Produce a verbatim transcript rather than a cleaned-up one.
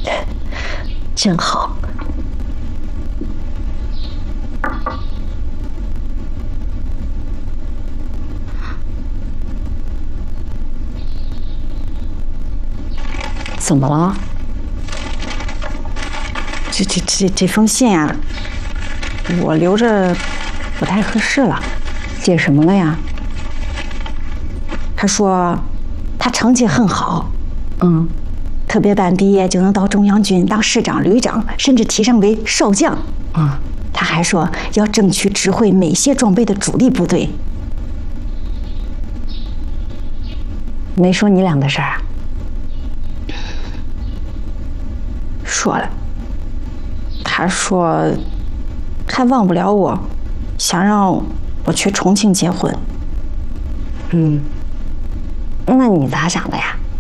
真好。怎么了？这这这这封信啊，我留着不太合适了。写什么了呀？他说他成绩很好，嗯，特别班毕业就能到中央军当师长、旅长，甚至提升为少将。啊、嗯，他还说要争取指挥美械装备的主力部队。没说你俩的事儿啊？说了，他说还忘不了我，想让我去重庆结婚。嗯，那你咋想的呀？